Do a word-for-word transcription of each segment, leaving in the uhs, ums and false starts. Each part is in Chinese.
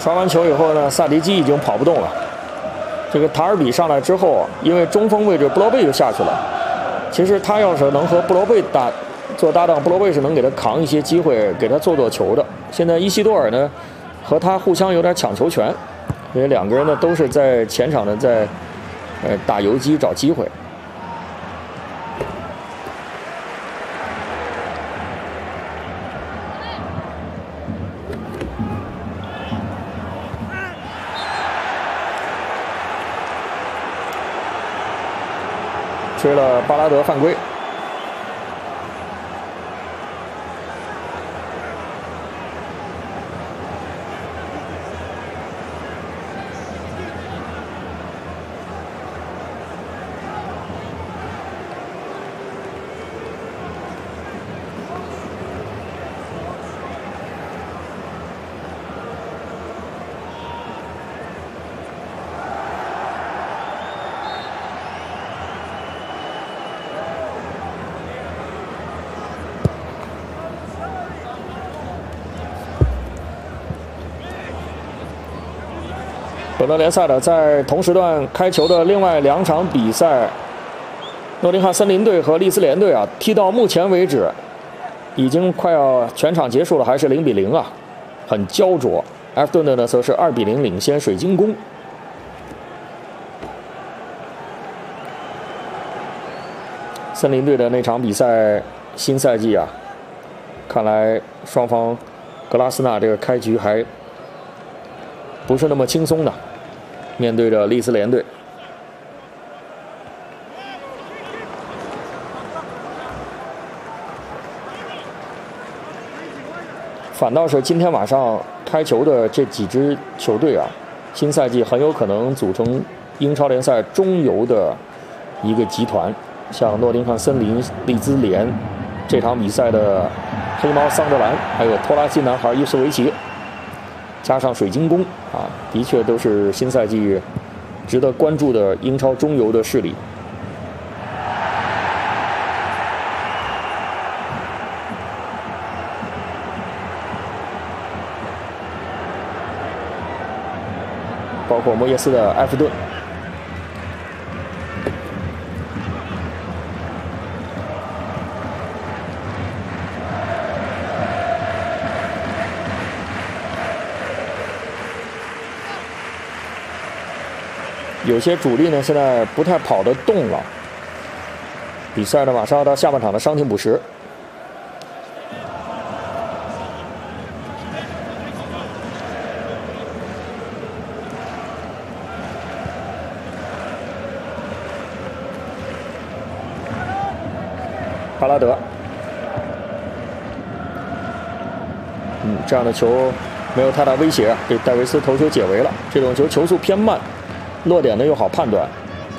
传完球以后呢，萨迪基已经跑不动了。这个塔尔比上来之后，因为中锋位置布罗贝就下去了。其实他要是能和布罗贝打做搭档，布罗贝是能给他扛一些机会，给他做做球的。现在伊西多尔呢和他互相有点抢球权，因为两个人呢都是在前场呢在呃打游击找机会。吹了巴拉德犯规。本轮联赛的在同时段开球的另外两场比赛，诺丁汉森林队和利兹联队啊，踢到目前为止已经快要全场结束了，还是零比零啊，很焦灼。埃弗顿的呢则是二比零领先水晶宫。森林队的那场比赛，新赛季啊，看来双方格拉斯纳这个开局还不是那么轻松的。面对着利兹联队，反倒是今天晚上开球的这几支球队啊，新赛季很有可能组成英超联赛中游的一个集团。像诺丁汉森林、利兹联这场比赛的黑猫桑德兰，还有拖拉机男孩伊斯维奇。加上水晶宫啊，的确都是新赛季值得关注的英超中游的势力。包括莫耶斯的埃弗顿。有些主力呢，现在不太跑得动了。比赛呢，马上要到下半场的伤停补时。巴拉德，嗯，这样的球没有太大威胁，给戴维斯头球解围了。这种球球速偏慢。落点呢又好判断，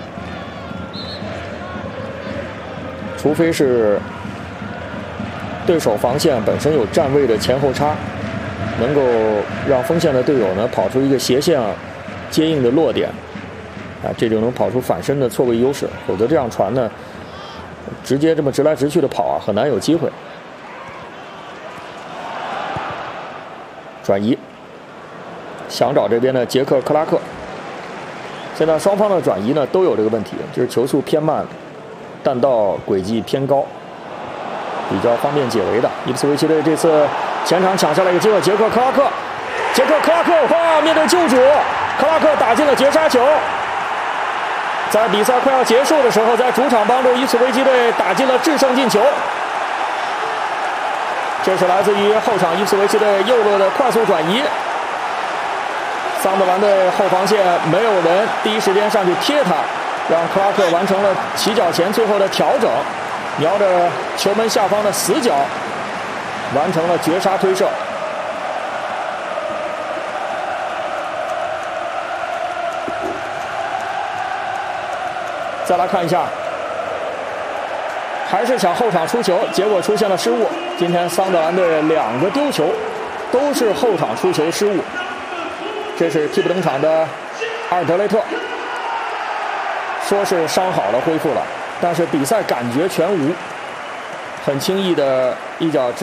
除非是对手防线本身有站位的前后插，能够让锋线的队友呢跑出一个斜线接应的落点，啊，这就能跑出反身的错位优势。否则这样传呢，直接这么直来直去的跑啊，很难有机会。转移，想找这边的杰克克拉克。现在双方的转移呢都有这个问题，就是球速偏慢，弹道轨迹偏高，比较方便解围的。伊普斯维奇队这次前场抢下来一个机会，杰克克拉克，杰克克拉克，哇！面对救主，克拉克打进了绝杀球。在比赛快要结束的时候，在主场帮助伊普斯维奇队打进了制胜进球。这是来自于后场伊普斯维奇队右路的快速转移。桑德兰队后防线没有人，第一时间上去贴他，让克拉克完成了起脚前最后的调整，瞄着球门下方的死角，完成了绝杀推射。再来看一下，还是想后场出球，结果出现了失误。今天桑德兰队两个丢球，都是后场出球失误。这是替补登场的阿尔德雷特，说是伤好了恢复了，但是比赛感觉全无，很轻易的一脚